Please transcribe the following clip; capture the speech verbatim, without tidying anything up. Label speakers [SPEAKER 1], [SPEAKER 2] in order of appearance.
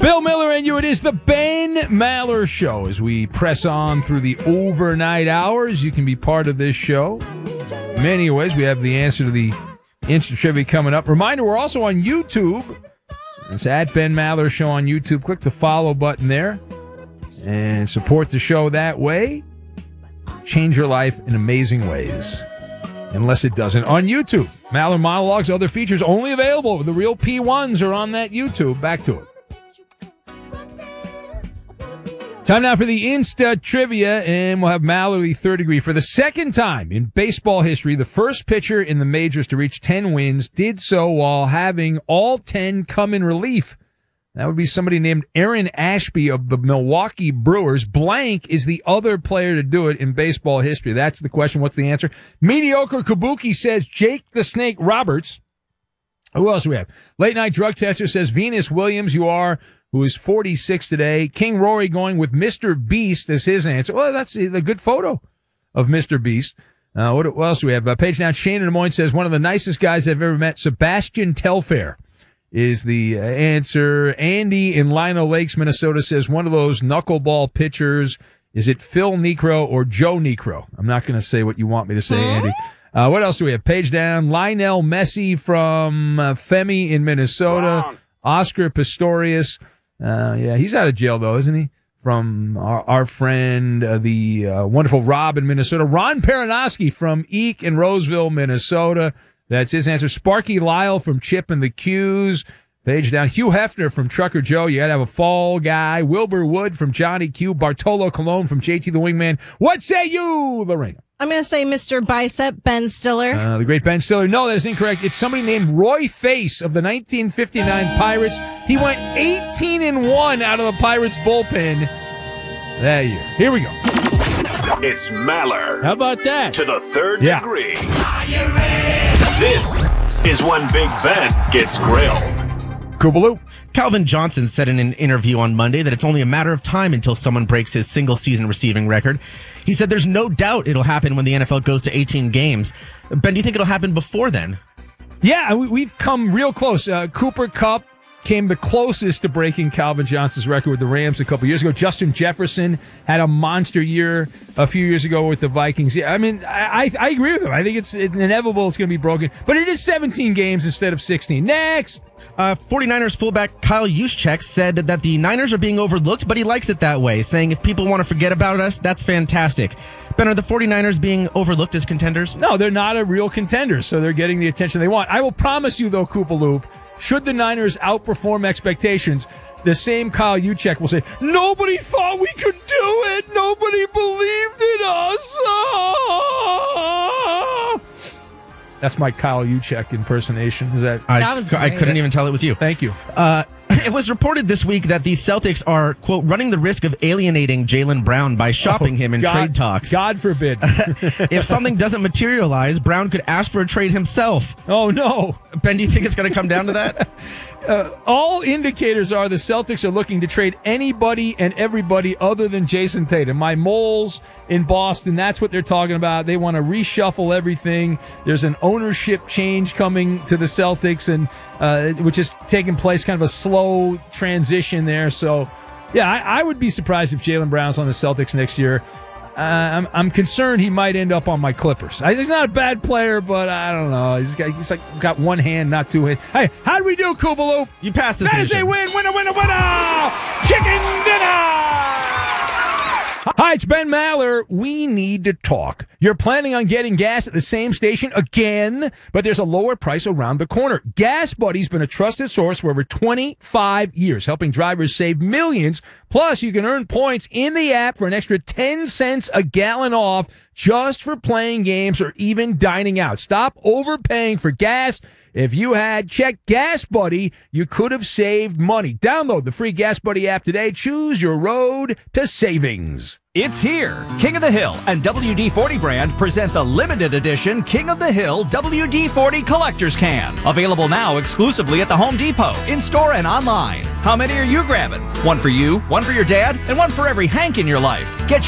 [SPEAKER 1] Bill Miller and you, it is the Ben Maller Show. As we press on through the overnight hours, you can be part of this show. In many ways, we have the answer to the instant trivia coming up. Reminder, we're also on YouTube. It's at Ben Maller Show on YouTube. Click the follow button there and support the show that way. Change your life in amazing ways. Unless it doesn't. On YouTube, Maller Monologues, other features only available. The real P ones are on that YouTube. Back to it. Time now for the Insta Trivia, and we'll have Mallory third degree. For the second time in baseball history, the first pitcher in the majors to reach ten wins did so while having all ten come in relief. That would be somebody named Aaron Ashby of the Milwaukee Brewers. Blank is the other player to do it in baseball history. That's the question. What's the answer? Mediocre Kabuki says Jake the Snake Roberts. Who else do we have? Late Night Drug Tester says Venus Williams, you are, who is forty-six today. King Rory going with Mister Beast as his answer. Well, that's a good photo of Mister Beast. Uh, what, what else do we have? Uh, page down, Shane in Des Moines says, one of the nicest guys I've ever met, Sebastian Telfair, is the uh, answer. Andy in Lino Lakes, Minnesota says, one of those knuckleball pitchers. Is it Phil Necro or Joe Necro? I'm not going to say what you want me to say, Andy. Uh, what else do we have? Page down, Lionel Messi from uh, Femi in Minnesota. Wow. Oscar Pistorius. Uh, yeah, he's out of jail, though, isn't he? From our, our friend, uh, the uh, wonderful Rob in Minnesota. Ron Perinoski from Eek in Roseville, Minnesota. That's his answer. Sparky Lyle from Chip and the Q's. Page down. Hugh Hefner from Trucker Joe. You got to have a fall guy. Wilbur Wood from Johnny Q. Bartolo Colon from J T the Wingman. What say you, Lorena?
[SPEAKER 2] I'm going to say Mister Bicep, Ben Stiller.
[SPEAKER 1] Uh, the great Ben Stiller. No, that is incorrect. It's somebody named Roy Face of the nineteen fifty-nine Pirates. He went eighteen and one out of the Pirates bullpen that year. Here we go.
[SPEAKER 3] It's Maller.
[SPEAKER 1] How about that?
[SPEAKER 3] To the third
[SPEAKER 1] yeah.
[SPEAKER 3] degree. Are you ready? This is when Big Ben gets grilled.
[SPEAKER 1] Kubaloo.
[SPEAKER 4] Calvin Johnson said in an interview on Monday that it's only a matter of time until someone breaks his single-season receiving record. He said there's no doubt it'll happen when the N F L goes to eighteen games. Ben, do you think it'll happen before then?
[SPEAKER 1] Yeah, we've come real close. Uh, Cooper Kupp came the closest to breaking Calvin Johnson's record with the Rams a couple years ago. Justin Jefferson had a monster year a few years ago with the Vikings. Yeah, I mean, I, I agree with him. I think it's inevitable it's going to be broken. But it is seventeen games instead of sixteen. Next!
[SPEAKER 4] Uh, 49ers fullback Kyle Juszczyk said that the Niners are being overlooked, but he likes it that way, saying if people want to forget about us, that's fantastic. Ben, are the 49ers being overlooked as contenders?
[SPEAKER 1] No, they're not a real contender, so they're getting the attention they want. I will promise you, though, Koopa Loop, should the Niners outperform expectations, the same Kyle Juszczyk will say, nobody thought we could do it. Nobody believed in us. Ah! That's my Kyle Juszczyk impersonation. Is that?
[SPEAKER 4] I,
[SPEAKER 2] that was
[SPEAKER 4] I couldn't even tell it was you.
[SPEAKER 1] Thank you.
[SPEAKER 4] Uh, it was reported this week that the Celtics are, quote, running the risk of alienating Jaylen Brown by shopping
[SPEAKER 1] oh,
[SPEAKER 4] him in
[SPEAKER 1] God,
[SPEAKER 4] trade talks.
[SPEAKER 1] God forbid.
[SPEAKER 4] If something doesn't materialize, Brown could ask for a trade himself.
[SPEAKER 1] Oh, no.
[SPEAKER 4] Ben, do you think it's going to come down to that?
[SPEAKER 1] Uh, all indicators are the Celtics are looking to trade anybody and everybody other than Jason Tatum. My moles in Boston, that's what they're talking about. They want to reshuffle everything. There's an ownership change coming to the Celtics, and uh, which is taking place, kind of a slow transition there. So, yeah, I, I would be surprised if Jaylen Brown's on the Celtics next year. Uh, I'm, I'm concerned he might end up on my Clippers. I, he's not a bad player, but I don't know. He's got he's like got one hand, not two hands. Hey, how do we do, Koopaloop?
[SPEAKER 4] You passed this.
[SPEAKER 1] That is a win, winner, winner, winner! Chicken dinner! Hi, it's Ben Maller. We need to talk. You're planning on getting gas at the same station again, but there's a lower price around the corner. Gas Buddy's been a trusted source for over twenty-five years, helping drivers save millions. Plus, you can earn points in the app for an extra ten cents a gallon off just for playing games or even dining out. Stop overpaying for gas. If you had checked Gas Buddy, you could have saved money. Download the free Gas Buddy app today. Choose your road to savings.
[SPEAKER 5] It's here. King of the Hill and W D forty brand present the limited edition King of the Hill W D forty Collector's Can. Available now exclusively at the Home Depot, in-store and online. How many are you grabbing? One for you, one for your dad, and one for every Hank in your life. Get